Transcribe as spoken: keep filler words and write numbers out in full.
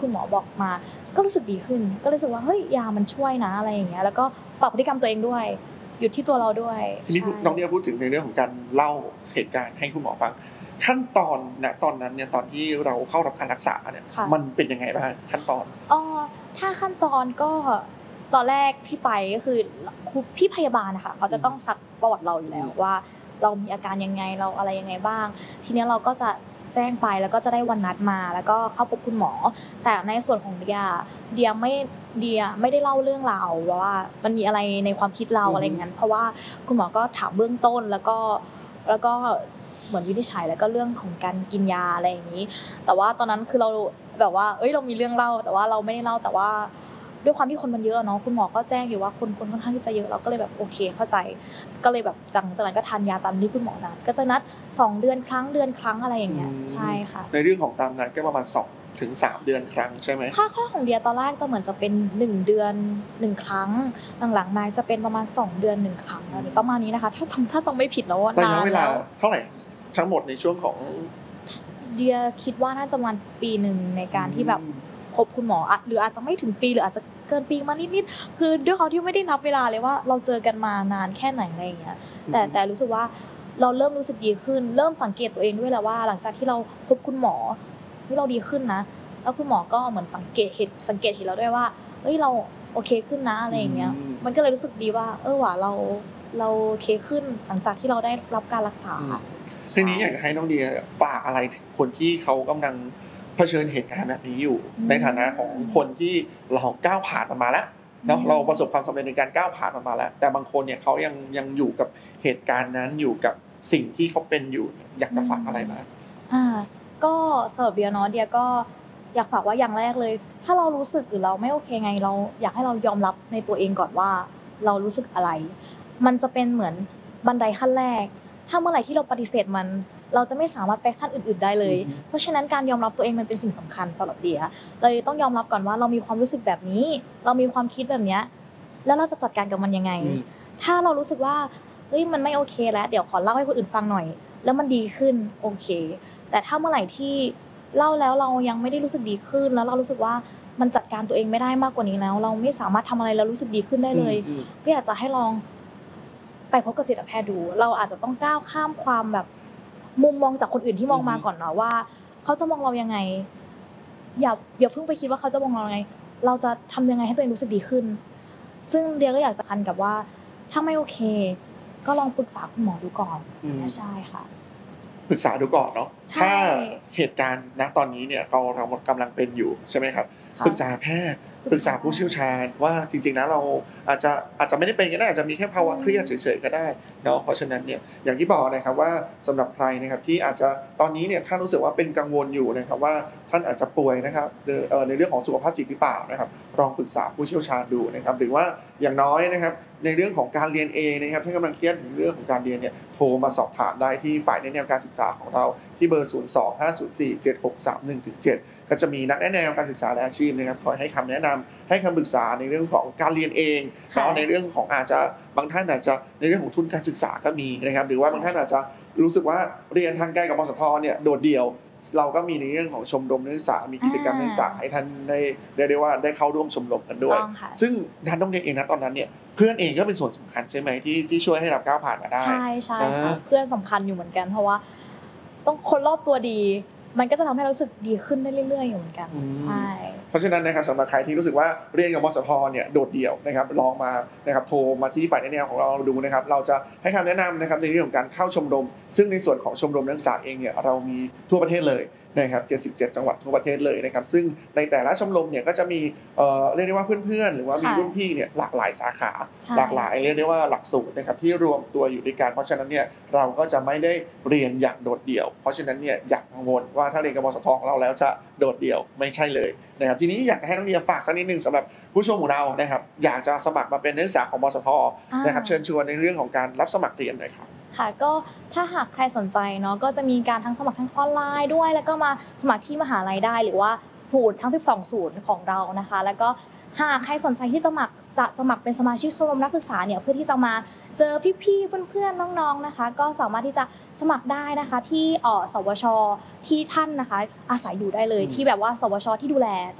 คุณหมอบอกมาก็รู้สึกดีขึ้นก็รู้สึกว่าเฮ้ยยามันช่วยนะอะไรอย่างเงี้ยแล้วก็ปรับพฤติกรรมตัวเองด้วยอยู่ที่ตัวเราด้วยทีนี้น้องเดียพูดถึงในเรื่องของการเล่าเหตุการณ์ให้คุณหมอฟังขั้นตอนณตอนนั้นเนี่ยตอนที่เราเข้ารับการรักษาเนี่ยมันเป็นยังไงบ้างขั้นตอนอ๋อถ้าขั้นตอนก็ตอนแรกที่ไปก็คือพี่พยาบาลนะคะเขาจะต้องซักประวัติเราอยู่แล้วว่าเรามีอาการยังไงเราอะไรยังไงบ้างทีนี้เราก็จะแจ้งไปแล้วก็จะได้วันนัดมาแล้วก็เข้าพบคุณหมอแต่ในส่วนของเดียเดียไม่เดียไม่ได้เล่าเรื่องราวว่ามันมีอะไรในความคิดเราอะไรอย่างนั้นเพราะว่าคุณหมอก็ถามเบื้องต้นแล้วก็แล้วก็เหมือนวินิจฉัยแล้วก็เรื่องของการกินยาอะไรอย่างนี้แต่ว่าตอนนั้นคือเราแบบว่าเอ้ยเรามีเรื่องเล่าแต่ว่าเราไม่ได้เล่าแต่ว่าด้วยความที่คนมันเยอะเนาะคุณหมอก็แจ้งอยู่ว่าคนคนค่อนข้างที่จะเยอะเราก็เลยแบบโอเคเข้าใจก็เลยแบบหลังจากนั้นก็ทานยาตามที่คุณหมอนัดก็จะนัดสองเดือนครั้งเดือนครั้งอะไรอย่างเงี้ยใช่ค่ะในเรื่องของตามนัดก็ประมาณสองถึงสามเดือนครั้งใช่มั้ยถ้าข้อของเดียตอนแรกจะเหมือนจะเป็นหนึ่งเดือนหนึ่งครั้งหลังๆมาจะเป็นประมาณสองเดือนหนึ่งครั้งอะไรประมาณนี้นะคะถ้าจำถ้าจำไม่ผิดแล้วว่านานแล้วระยะเวลาเท่าไหร่ทั้งหมดในช่วงของเดียคิดว่าน่าจะประมาณปีนึงในการที่แบบพบคุณหมอหรืออาจจะไม่ถึงปีหรืออาจจะเกินปีมานิดๆคือด้วยความที่ไม่ได้นับเวลาเลยว่าเราเจอกันมานานแค่ไหนอะไรอย่างเงี้ยแต่แต่รู้สึกว่าเราเริ่มรู้สึกดีขึ้นเริ่มสังเกตตัวเองด้วยแหละว่าหลังจากที่เราพบคุณหมอที่เราดีขึ้นนะแล้วคุณหมอก็เหมือนสังเกตเห็นสังเกตเห็นเราด้วยว่าเอ้ยเราโอเคขึ้นนะอะไรอย่างเงี้ยมันก็เลยรู้สึกดีว่าเออว่ะเราเราโอเคขึ้นหลังจากที่เราได้รับการรักษาทีนี้อยากให้น้องเดียฝากอะไรถึงคนที่เขากำลังเผชิญเหตุการณ์แบบนี้อยู่ในฐานะของคนที่เราก้าวผ่านมันมาแล้วเนาะเราประสบความสำเร็จในการก้าวผ่านมันมาแล้วแต่บางคนเนี่ยเขายังยังอยู่กับเหตุการณ์นั้นอยู่กับสิ่งที่เขาเป็นอยู่อยากจะฝากอะไรบ้างอ่าก็สำหรับเดียเนาะเดียก็อยากฝากว่าอย่างแรกเลยถ้าเรารู้สึกหรือเราไม่โอเคไงเราอยากให้เรายอมรับในตัวเองก่อนว่าเรารู้สึกอะไรมันจะเป็นเหมือนบันไดขั้นแรกถ้าเมื่อไหร่ที่เราปฏิเสธมันเราจะไม่สามารถไปขั้นอื่นๆได้เลยเพราะฉะนั้นการยอมรับตัวเองมันเป็นสิ่งสำคัญสำหรับเดียเลยต้องยอมรับก่อนว่าเรามีความรู้สึกแบบนี้เรามีความคิดแบบนี้แล้วเราจะจัดการกับมันยังไงถ้าเรารู้สึกว่าเฮ้ยมันไม่โอเคแล้วเดี๋ยวขอเล่าให้คนอื่นฟังหน่อยแล้วมันดีขึ้นโอเคแต่ถ้าเมื่อไหร่ที่เล่าแล้วเรายังไม่ได้รู้สึกดีขึ้นแล้วเรารู้สึกว่ามันจัดการตัวเองไม่ได้มากกว่านี้แล้วเราไม่สามารถทำอะไรแล้วรู้สึกดีขึ้นได้เลยก็อยากจะให้ลองไปพบกับจิตแพทย์ดูเราอาจจะต้องก้าวข้ามความแบบมุมมองจากคนอื่นที่มองมาก่อนเนาะว่าเขาจะมองเรายังไงอย่าอย่าเพิ่งไปคิดว่าเขาจะมองเรายังไงเราจะทำยังไงให้ตัวเองรู้สึกดีขึ้นซึ่งเดียก็อยากจะคันกับว่าถ้าไม่โอเคก็ลองปรึกษาคุณหมอดูก่อนใช่ค่ะปรึกษาดูก่อนเนาะถ้าเหตุการณ์ณตอนนี้เนี่ยเราเรากำลังเป็นอยู่ใช่ไหมครับปรึกษาแพทย์ปรึกษาผู้เชี่ยวชาญว่าจริงๆนะเราอาจจะอาจจะไม่ได้เป็นก็ได้อาจจะมีแค่ภาวะเครียดเฉยๆก็ได้เนาะเพราะฉะนั้นเนี่ยอย่างที่บอกนะครับว่าสำหรับใครนะครับที่อาจจะตอนนี้เนี่ยถ้ารู้สึกว่าเป็นกังวลอยู่นะครับว่าท่านอาจจะป่วยนะครับในเรื่องของสุขภาพจิตหรือเปล่านะครับลองปรึกษาผู้เชี่ยวชาญดูนะครับหรือว่าอย่างน้อยนะครับในเรื่องของการเรียนเองนะครับถ้ากำลังเครียดถึงเรื่องของการเรียนเนี่ยโทรมาสอบถามได้ที่ฝ่ายแนะแนวการศึกษาของเราที่เบอร์ศูนย์ สอง ห้า ศูนย์ สี่ เจ็ด หก สาม หนึ่ง เจ็ดก็จะมีนักแนะแนวการศึกษาและอาชีพนะครับคอยให้คำแนะนำให้คำปรึกษาในเรื่องของการเรียนเองแล้วในเรื่องของอาจจะบางท่านอาจจะในเรื่องของทุนการศึกษาก็มีนะครับหรือว่าบางท่านอาจจะรู้สึกว่าเรียนทางไกลกับมสทเนี่ยโดดเดี่ยวเราก็มีในเรื่องของชมรมนักศึกษามีกิจกรรมนักศึกษาให้ท่านได้ได้ได้ว่าได้เข้าร่วมชมรมกันด้วยซึ่งท่านต้องเรียนเองนะตอนนั้นเนี่ยเพื่อนเองก็เป็นส่วนสำคัญใช่ไหมที่ที่ช่วยให้เราก้าวผ่านมาได้ใช่ใช่ค่ะเพื่อนสำคัญอยู่เหมือนกันเพราะว่าต้องคนรอบตัวดีมันก็จะทำให้เรารู้สึกดีขึ้นได้เรื่อยๆอยู่เหมือนกันใช่เพราะฉะนั้นนะครับสำหรับใครที่รู้สึกว่าเรียนกับมสทเนี่ยโดดเดี่ยวนะครับลองมานะครับโทรมาที่ฝ่ายแนะแนวของเราดูนะครับเราจะให้คำแนะนำนะครับในเรื่องของการเข้าชมรมซึ่งในส่วนของชมรมนักศึกษาเองเนี่ยเรามีทั่วประเทศเลยนะครับเจ็ดสิบเจ็ดจังหวัดทั่วประเทศเลยนะครับซึ่งในแต่ละชมรมเนี่ยก็จะมีเอ่อเรียกได้ว่าเพื่อนๆหรือว่ามีรุ่นพี่เนี่ยหลากหลายสาขาหลากหลายเรียกได้ว่าหลักสูตรนะครับที่รวมตัวอยู่ด้วยกันเพราะฉะนั้นเนี่ยเราก็จะไม่ได้เรียนอย่างโดดเดี่ยวเพราะฉะนั้นเนี่ยอย่ากังวลว่าถ้าเรียนกับมสทของเราแล้วจะโดดเดี่ยวไม่ใช่เลยนะครับทีนี้อยากจะให้น้องเดียฝากสักนิดนึงสำหรับผู้ชมของเรานะครับอยากจะสมัครมาเป็นนักศึกษาของมสทนะครับเชิญชวนในเรื่องของการรับสมัครเรียนหน่อยครับค่ะก็ถ้าหากใครสนใจเนาะก็จะมีการทั้งสมัครทั้งออนไลน์ด้วยแล้วก็มาสมัครที่มหาลัยได้หรือว่าศูนย์ทั้งสิบสองศูนย์ของเรานะคะแล้วก็หากใครสนใจที่จะสมัครจะสมัครเป็นสมาชิกชมรมนักศึกษาเนี่ยเพื่อที่จะมาเจอพี่ๆเพื่อนๆน้องๆนะคะก็สามารถที่จะสมัครได้นะคะที่เอ่อสวชที่ท่านนะคะอาศัยอยู่ได้เลยที่แบบว่าสวชที่ดูแล